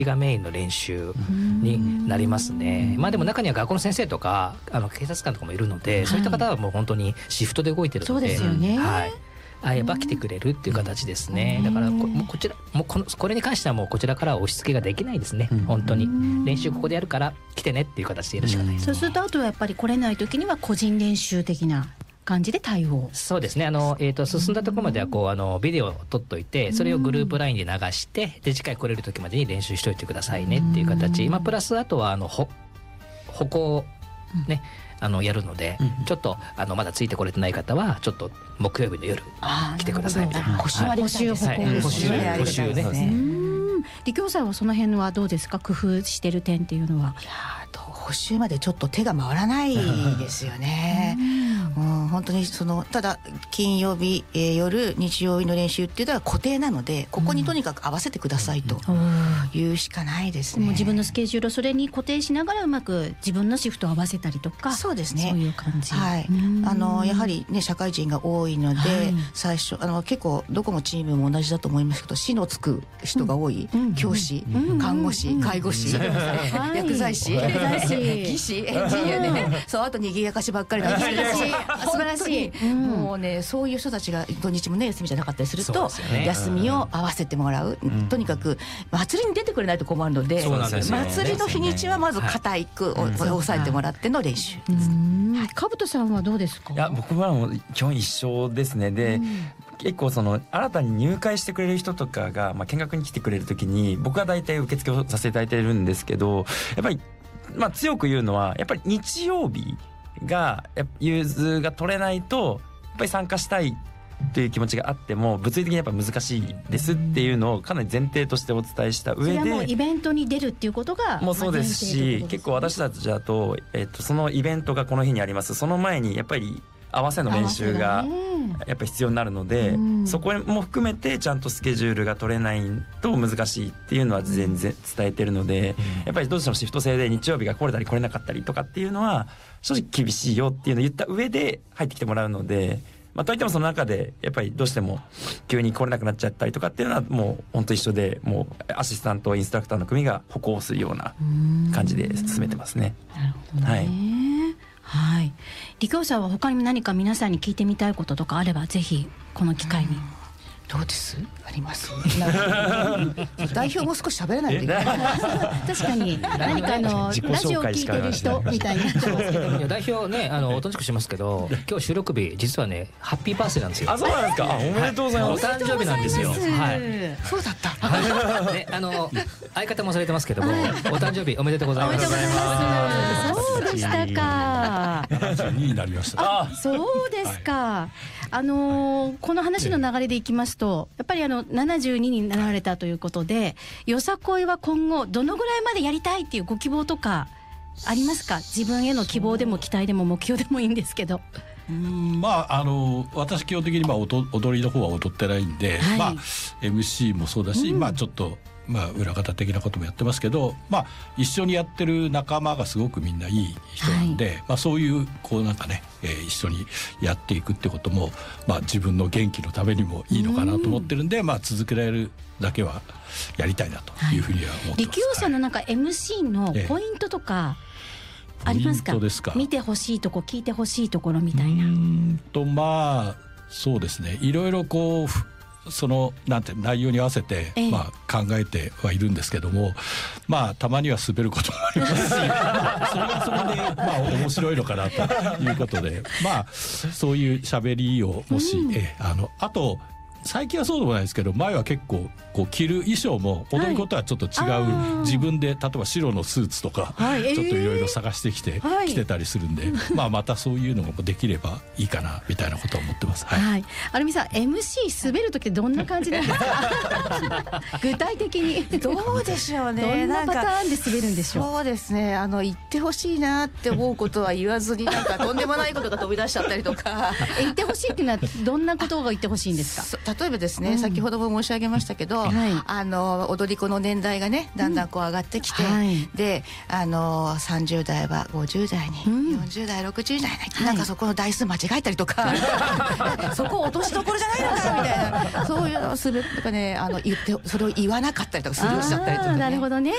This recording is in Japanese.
がメインの練習になりますね。まあでも中には学校の先生とか警察官とかもいるので、そういった方はもう本当にシフトで動いてるので、 そうですよね、 はい、会えば来てくれるっていう形ですね。だからもうこちらもうこれに関してはもうこちらからは押し付けができないですね。本当に練習ここでやるから来てねっていう形でやるしかないです。 そうするとあとはやっぱり来れない時には個人練習的な感じで対応。 そうですね。進んだところまではこうビデオを撮っといて、それをグループ LINE で流して、で次回来れる時までに練習しといてくださいねっていう形。プラスあとは歩行ね、やるので、ちょっとまだついてこれてない方はちょっと木曜日の夜来てくださいみたいな。 補習は補習ね。理教祭はその辺はどうですか？工夫してる点っていうのは。 補習までちょっと手が回らないですよね。本当にただ金曜日、夜日曜日の練習っていうのは固定なので、ここにとにかく合わせてくださいというしかないですね。 もう自分のスケジュールをそれに固定しながらうまく自分のシフトを合わせたりとか。 そうですね。 そういう感じ。 はい。やはりね、社会人が多いので、最初結構どこもチームも同じだと思いますけど、市のつく人が多い、教師、看護師、介護士、薬剤師、技師、エンジニアね、そう、あと賑やかしばっかりなんですけど、 素晴らしい。 もうね、そういう人たちが土日もね休みじゃなかったりすると、休みを合わせてもらう。とにかく祭りに出てくれないと困るので、祭りの日にちはまず固いく抑えてもらっての練習。 かぶとさんはどうですか？ いや、僕はもう基本一緒ですね。で、結構新たに入会してくれる人とかが、見学に来てくれるときに僕は大体受付をさせていただいてるんですけど、やっぱり強く言うのは、やっぱり日曜日が融通が取れないとやっぱり参加したいという気持ちがあっても物理的にやっぱ難しいですっていうのをかなり前提としてお伝えした上で、 それはもうイベントに出るっていうことがもうそうですし、結構私たちだと、そのイベントがこの日にあります、その前にやっぱり合わせの練習がやっぱり必要になるので、そこも含めてちゃんとスケジュールが取れないと難しいっていうのは全然伝えてるので、やっぱりどうしてもシフト制で日曜日が来れたり来れなかったりとかっていうのは正直厳しいよっていうのを言った上で入ってきてもらうので、といってもその中でやっぱりどうしても急に来れなくなっちゃったりとかっていうのはもう本当一緒で、もうアシスタントインストラクターの組が歩行するような感じで進めてますね。 なるほどね。はい。理教さんは他に何か皆さんに聞いてみたいこととかあればぜひこの機会に。 どうです？あります？代表も少し喋れないといけない。 確かに何かラジオ聞いてる人みたいになってますけど。 いや、代表ね、おとなしくしますけど、今日収録日実はねハッピーバースデーなんですよ。 あ、そうなんですか。おめでとうございます。 お誕生日なんですよ。はい。 そうだった。 ね、相方もされてますけども、お誕生日おめでとうございます。 そうでしたか。 72になりました。 あ、そうですか。この話の流れでいきますと、やっぱり72になられたということで、よさこいは今後どのぐらいまでやりたいっていうご希望とかありますか？自分への希望でも期待でも目標でもいいんですけど。 私基本的に踊りの方は踊ってないんで、MC もそうだし、ちょっと裏方的なこともやってますけど、一緒にやってる仲間がすごくみんないい人なんで、そういうなんかね、一緒にやっていくってことも、自分の元気のためにもいいのかなと思ってるんで、続けられるだけはやりたいなというふうには思ってます。 力王さんのなんか MC のポイントとかありますか？見てほしいとこ、聞いてほしいところみたいな。 そうですね、いろいろなんて内容に合わせて、考えてはいるんですけども、たまには滑ることもありますし、それはそれで面白いのかなということで、そういう喋りをもし、あと最近はそうでもないですけど、前は結構着る衣装も踊り子とはちょっと違う、自分で例えば白のスーツとか、ちょっといろいろ探してきて、着てたりするんで、またそういうのもできればいいかなみたいなことは思ってます。 アルミさん、 MC 滑る時どんな感じなんですか？具体的にどうでしょうね。 どんなパターンで滑るんでしょう？ そうですね、言ってほしいなって思うことは言わずに、なんかとんでもないことが飛び出しちゃったりとか。 言ってほしいっていうのはどんなことが言ってほしいんですか？ 例えばですね、先ほども申し上げましたけど、踊り子の年代がねだんだん上がってきて、で30代は50代に、40代60代に、なんかそこの台数間違えたりとか、そこ落としどころじゃないのかみたいな、そういうのをするとかね、言ってそれを言わなかったりとかスルーしちゃったりとかね。 なるほどね。